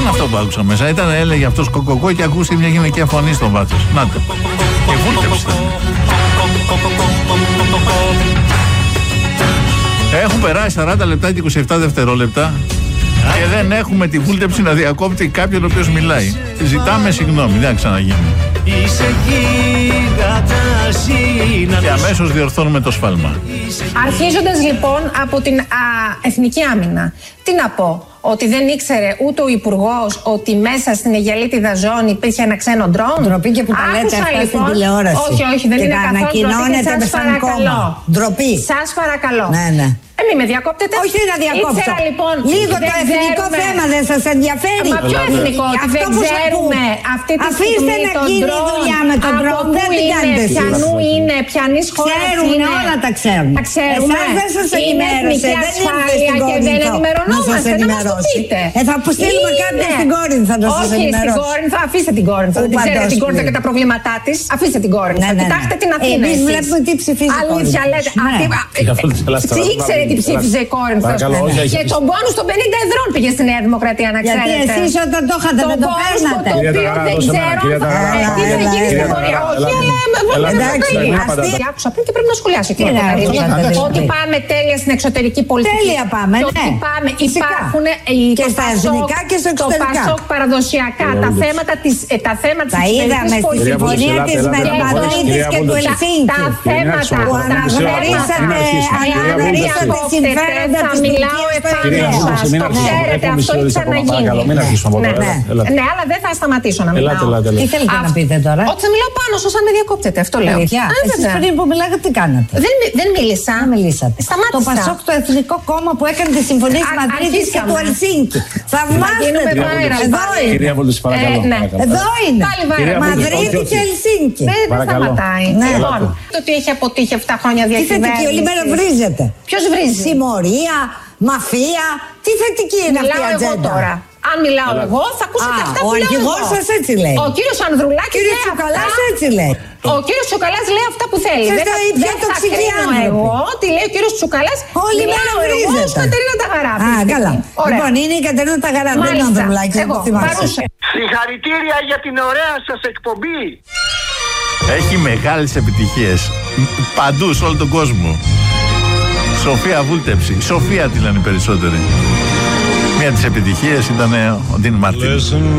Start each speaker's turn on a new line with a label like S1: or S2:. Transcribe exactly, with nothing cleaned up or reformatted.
S1: ήταν αυτό που άκουσα μέσα. Ήταν, έλεγε αυτός κοκοκό και ακούστηκε μια γυναικεία φωνή στον Βάτσος. Να το. Και βούλτεψε. Έχουν περάσει σαράντα λεπτά και είκοσι επτά δευτερόλεπτα και δεν έχουμε τη βούλτεψη να διακόπτει κάποιον ο οποίος μιλάει. Ζητάμε συγγνώμη, δεν θα ξαναγίνει. Και αμέσως διορθώνουμε το σφάλμα.
S2: Αρχίζοντας λοιπόν από την α, εθνική άμυνα. Τι να πω, ότι δεν ήξερε ούτε ο Υπουργός ότι μέσα στην Αιγελίτιδα ζώνη υπήρχε ένα ξένο ντρόν.
S3: Ντροπή και που τα λέτε αυτά
S2: λοιπόν,
S3: στην τηλεόραση.
S2: Όχι, όχι, δεν
S3: και
S2: είναι καθόλου ντροπή. Και σας παρακαλώ.
S3: Ντροπή.
S2: Σας παρακαλώ.
S3: Ναι, ναι.
S2: Ε, μη με διακόπτετε.
S3: Όχι να διακόψω.
S2: Ήξερα, λοιπόν,
S3: λίγο το εθνικό
S2: ξέρουμε...
S3: θέμα δεν σας ενδιαφέρει.
S2: Μα ποιο εθνικό, ότι δεν ξέρουμε αυτή τη
S3: Αφήστε
S2: στιγμή
S3: να
S2: τον
S3: γίνει
S2: ντρόν.
S3: δουλειά με τον ντρόν. Δεν την κάνετε εσείς.
S2: Ποιανού είναι, ποιανής χώρας
S3: ξέρουν,
S2: είναι.
S3: όλα τα ξέρουν.
S2: Τα ξέρουμε.
S3: Εσάς δεν σας
S2: είναι
S3: ενημέρωσε.
S2: εθνική
S3: Δεν ήρθε
S2: ασφάλεια
S3: στην
S2: και δεν ενημερωνόμαστε.
S3: να
S2: Δεν μας το πείτε.
S3: Ε, θα αποστείλουμε κάποιον στην Κόρινθο να σας ενημερώσει.
S2: Όχι, στην Κόρινθο, αφήστε την Κόρινθο. Δεν ξέρετε την Κόρινθο και τα προβλήματά της. Αφήστε την Κόρινθο. Κοιτάξτε την Αθήνα.
S3: Εμείς βλέπουμε τι ψηφίζει η Κόρινθο.
S2: Αλήθεια λέτε. Ήξερε τι ψήφιζε η Κόρινθο. Και τον πόνους των πενήντα εδρών πήγε στη Νέα Δημοκρατία, να ξέρετε.
S3: Γιατί εσείς όταν το είχατε δεν το παίρνατε.
S2: Το οποίο δεν ξέρω. Τι θα γίνει στην πορεία. Όχι, αλλά εντάξει. Άκουσα πριν και πρέπει να σχολιάσω. Ότι πάμε τέλεια στην εξωτερική πολιτική.
S3: Τέλεια πάμε, ναι.
S2: Υπάρχουν
S3: και στα εθνικά και στα εξωτερικά.
S2: Το Πασόκ παραδοσιακά, τα θέματα της εξωτερικής
S3: πολιτικής. Τα είδαμε στη συμφωνία της Μαδρίτης και του Ελσίνκη.
S2: Τα θέματα
S3: που αναγνωρίσατε συμφέροντα της
S2: μιλάω επάνω σας, το ξέρετε, αυτό έχει ξαναγίνει. Ναι, αλλά δεν θα σταματήσω να μιλάω.
S3: Τι θέλετε να πείτε τώρα?
S2: Ότι θα μιλάω πάνω σας αν με διακόπτετε, αυτό λέω.
S3: Εσείς πριν που μιλάγατε τι κάνατε?
S2: Δεν μίλησα.
S3: Δεν μιλήσατε.
S2: Σταμάτησα.
S3: Το Πασόκ, το εθνικό κόμμα που έκανε τη συμφωνία της Μαδρίτης και του Ελσίνκι. Θαυμάστε. Εδώ είναι.
S4: Κυρία Βούλτεψη, παρακαλώ.
S3: Εδώ είναι. Μαδρίτη και Ελσίνκι.
S2: Δεν σταματάει. Λοιπόν, το ότι έχει αποτύχει επτά χρόνια διακυβέρνηση.
S3: Τι θετική, όλη μέρα βρίζετε.
S2: Ποιος βρίζει?
S3: Συμμορία, μαφία. Τι θετική είναι αυτή η ατζέντα?
S2: Τώρα. Αν μιλάω Έλα. εγώ, θα ακούσετε αυτά που λέω.
S3: Ο αρχηγός σας έτσι λέει.
S2: Ο κύριος Ανδρουλάκης λέει αυτά.
S3: Ο κύριος έτσι λέει.
S2: Ο κύριος Τσουκαλάς λέει αυτά που θέλει.
S3: Δεν θα
S2: κρίνω εγώ τι λέει ο κύριος Τσουκαλάς.
S3: Όλη μέρα βρίζεται.
S2: Εγώ, Κατερίνα Ταγαράφη.
S3: Α, καλά. Λοιπόν, είναι η Κατερίνα Ταγαράφη. Δεν είναι ο Ανδρουλάκης.
S5: Συγχαρητήρια για την ωραία σας εκπομπή.
S1: Έχει μεγάλες επιτυχίες παντού σε όλο τον κόσμο. Σοφία Βούλτεψη. Σοφία τη λένε περισσότεροι. Μία από τις επιτυχίες ήταν ο Ντίν Μαρτίν.